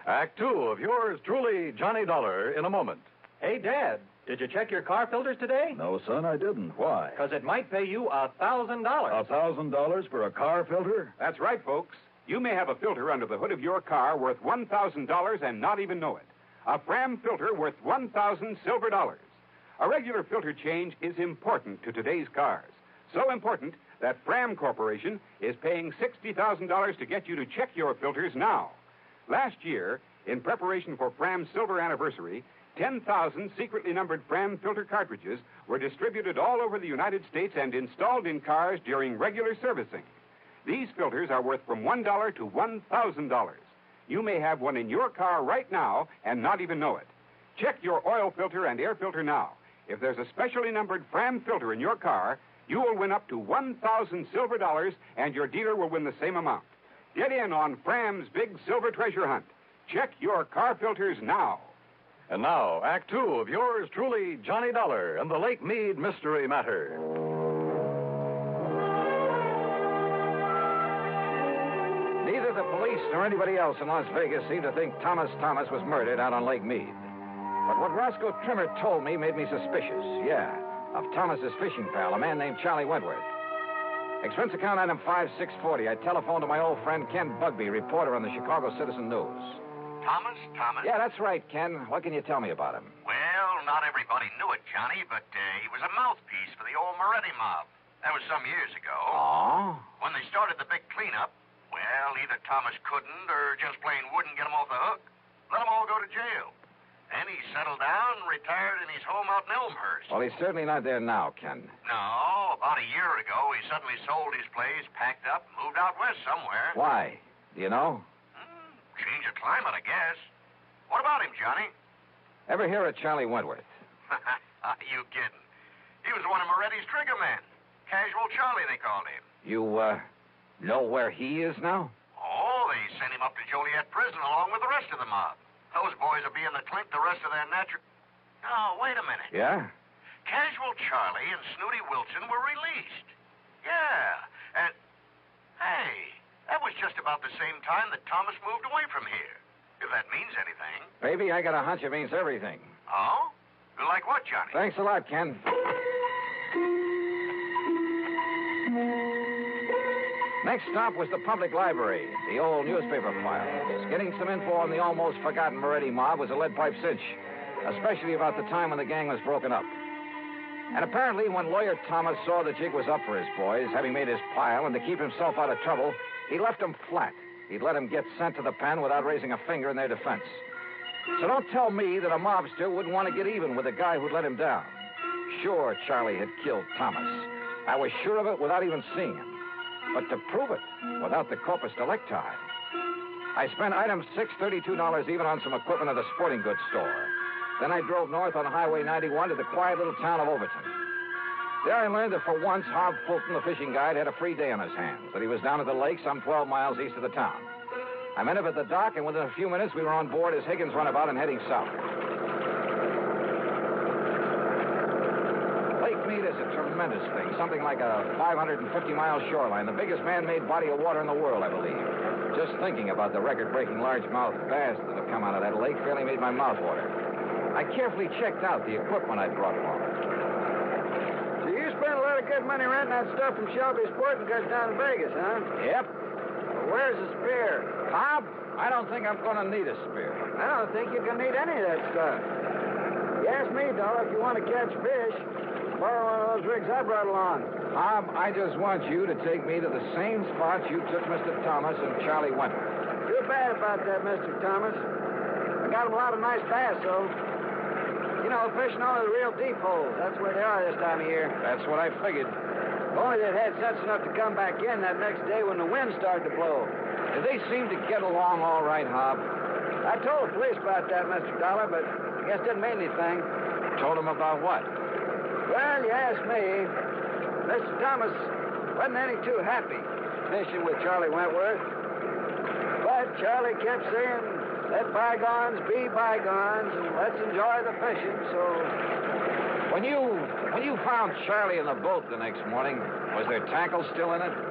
Act two of yours truly, Johnny Dollar, in a moment. Hey, Dad, did you check your car filters today? No, son, I didn't. Why? Because it might pay you $1,000. $1,000 for a car filter? That's right, folks. You may have a filter under the hood of your car worth $1,000 and not even know it. A Fram filter worth 1,000 silver dollars. A regular filter change is important to today's cars. So important that Fram Corporation is paying $60,000 to get you to check your filters now. Last year, in preparation for Fram's silver anniversary, 10,000 secretly numbered Fram filter cartridges were distributed all over the United States and installed in cars during regular servicing. These filters are worth from $1 to $1,000. You may have one in your car right now and not even know it. Check your oil filter and air filter now. If there's a specially numbered Fram filter in your car, you will win up to 1,000 silver dollars, and your dealer will win the same amount. Get in on Fram's big silver treasure hunt. Check your car filters now. And now, Act two of yours truly, Johnny Dollar, and the Lake Mead Mystery Matter. Neither the police nor anybody else in Las Vegas seemed to think Thomas was murdered out on Lake Mead. But what Roscoe Trimmer told me made me suspicious, of Thomas's fishing pal, a man named Charlie Wentworth. Expense account item 5640. I telephoned to my old friend Ken Bugby, reporter on the Chicago Citizen News. Thomas? Yeah, that's right, Ken. What can you tell me about him? Well, not everybody knew it, Johnny, but he was a mouthpiece for the old Moretti mob. That was some years ago. Oh? When they started the big cleanup, well, either Thomas couldn't or just plain wouldn't get him off the hook. Let them all go to jail. Then he settled down and retired in his home out in Elmhurst. Well, he's certainly not there now, Ken. No, about a year ago, he suddenly sold his place, packed up, moved out west somewhere. Why? Do you know? Change of climate, I guess. What about him, Johnny? Ever hear of Charlie Wentworth? You kidding. He was one of Moretti's trigger men. Casual Charlie, they called him. You, know where he is now? Oh, they sent him up to Joliet prison along with the rest of the mob. Those boys will be in the clink the rest of their natural... Oh, wait a minute. Yeah? Casual Charlie and Snooty Wilson were released. Yeah, and... Hey, that was just about the same time that Thomas moved away from here. If that means anything. Baby, I got a hunch it means everything. Oh? Like what, Johnny? Thanks a lot, Ken. Next stop was the public library, the old newspaper files. Getting some info on the almost forgotten Moretti mob was a lead pipe cinch, especially about the time when the gang was broken up. And apparently, when Lawyer Thomas saw the jig was up for his boys, having made his pile, and to keep himself out of trouble, he left them flat. He'd let them get sent to the pen without raising a finger in their defense. So don't tell me that a mobster wouldn't want to get even with the guy who'd let him down. Sure, Charlie had killed Thomas. I was sure of it without even seeing him. But to prove it, without the corpus delicti, I spent item $632 even on some equipment at a sporting goods store. Then I drove north on Highway 91 to the quiet little town of Overton. There I learned that for once, Hob Fulton, the fishing guide, had a free day on his hands, that he was down at the lake some 12 miles east of the town. I met him at the dock, and within a few minutes, we were on board as Higgins runabout and heading south. Lake Mead is a tremendous thing, something like a 550-mile shoreline, the biggest man-made body of water in the world, I believe. Just thinking about the record-breaking largemouth bass that have come out of that lake fairly made my mouth water. I carefully checked out the equipment I'd brought for him. So you spent a lot of good money renting that stuff from Shelby's Sporting Goods down in Vegas, huh? Yep. Well, where's the spear? Bob, I don't think I'm going to need a spear. I don't think you can need any of that stuff. You ask me, Dollar, if you want to catch fish, borrow one of those rigs I brought along. Bob, I just want you to take me to the same spot you took Mr. Thomas and Charlie Wentworth. Too bad about that, Mr. Thomas. I got him a lot of nice bass, though. You know, fishing only the real deep holes. That's where they are this time of year. That's what I figured. If only they'd had sense enough to come back in that next day when the wind started to blow. Did they seem to get along all right, Hob? I told the police about that, Mr. Dollar, but I guess it didn't mean anything. Told them about what? Well, you ask me. Mr. Thomas wasn't any too happy fishing with Charlie Wentworth. But Charlie kept saying, let bygones be bygones, and let's enjoy the fishing, so... When you found Charlie in the boat the next morning, was their tackle still in it?